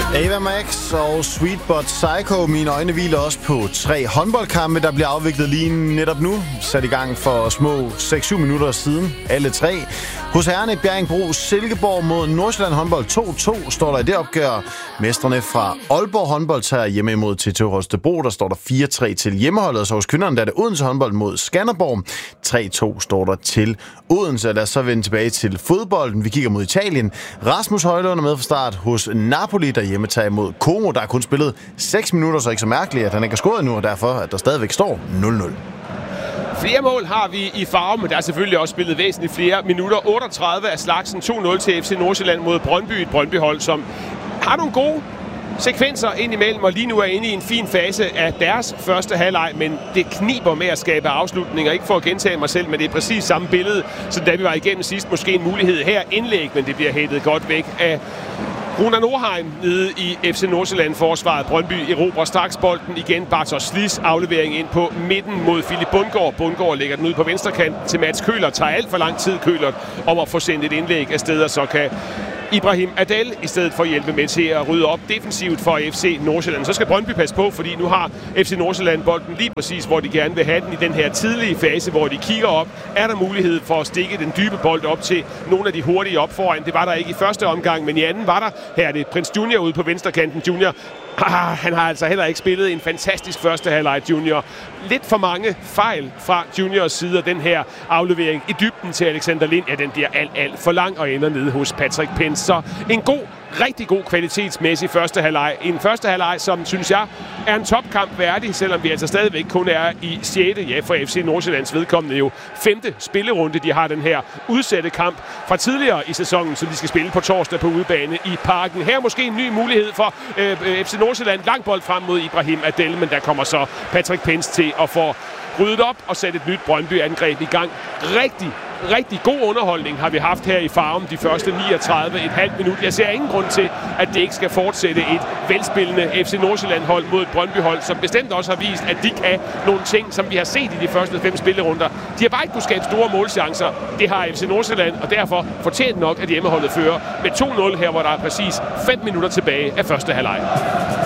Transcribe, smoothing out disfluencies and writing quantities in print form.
Ava Max og Sweet But Psycho. Mine øjne hviler også på 3 håndboldkampe, der bliver afviklet lige netop nu. Sat i gang for små 6-7 minutter siden. Alle 3. Hos herrerne Bjerringbro Silkeborg mod Nordsjælland håndbold 2-2 står der i det opgør. Mestrene fra Aalborg håndbold tager hjemme imod TTH Holstebro. Der står der 4-3 til hjemmeholdet. Så hos kvinderne der er det Odense håndbold mod Skanderborg. 3-2 står der til Odense. Lad os så vende tilbage til fodbolden. Vi kigger mod Italien. Rasmus Højlund er med fra start hos Napoli, der hjemme tager imod Como. Der er kun spillet 6 minutter, så ikke så mærkeligt, at han ikke har scoret endnu, og derfor at der stadigvæk står 0-0. Flere mål har vi i Farum, men der er selvfølgelig også spillet væsentligt flere minutter. 38 af slagsen, 2-0 til FC Nordsjælland mod Brøndby. Et Brøndby-hold, som har nogle gode sekvenser indimellem, og lige nu er inde i en fin fase af deres første halvleg, men det kniber med at skabe afslutninger. Ikke for at gentage mig selv, men det er præcis samme billede, som da vi var igennem sidst. Måske en mulighed her indlæg, men det bliver hættet godt væk af Runar Norheim nede i FC Nordsjælland-forsvaret. Brøndby erobrer straks bolden igen. Bartosz Slis aflevering ind på midten mod Philip Bundgaard. Bundgaard lægger den ud på venstrekanten til Mats Køhlert. Tager alt for lang tid Køhlert om at få sendt et indlæg afsted, og så kan Ibrahim Adel i stedet for at hjælpe med til at rydde op defensivt for FC Nordsjælland. Så skal Brøndby passe på, fordi nu har FC Nordsjælland bolden lige præcis, hvor de gerne vil have den i den her tidlige fase, hvor de kigger op. Er der mulighed for at stikke den dybe bold op til nogle af de hurtige op foran? Det var der ikke i første omgang, men i anden var der. Her er det Prins Junior ude på venstrekanten. Junior, han har altså heller ikke spillet en fantastisk første halvleg, Junior. Lidt for mange fejl fra Juniors side af den her aflevering i dybden til Alexander Lind. Ja, den bliver alt for lang og ender nede hos Patrick Pence. Så en rigtig god kvalitetsmæssig første halvleg. En første halvleg, som synes jeg er en topkamp værdig, selvom vi altså stadigvæk kun er i 6. ja, for FC Nordsjællands vedkommende jo 5. spillerunde. De har den her udsatte kamp fra tidligere i sæsonen, så de skal spille på torsdag på udebane i Parken. Her måske en ny mulighed for FC Nordsjælland. Lang bold frem mod Ibrahim Adel, men der kommer så Patrick Pence til at få ryddet op og sætte et nyt Brøndby-angreb i gang. Rigtig god underholdning har vi haft her i Farum de første 39,5 minutter. Jeg ser ingen grund til, at det ikke skal fortsætte et velspillende FC Nordsjælland-hold mod et Brøndby-hold, som bestemt også har vist, at de kan nogle ting, som vi har set i de første 5 spillerunder. De har bare ikke kunnet skabe store målchancer. Det har FC Nordsjælland, og derfor fortjent nok, at hjemmeholdet fører med 2-0 her, hvor der er præcis 5 minutter tilbage af første halvleg.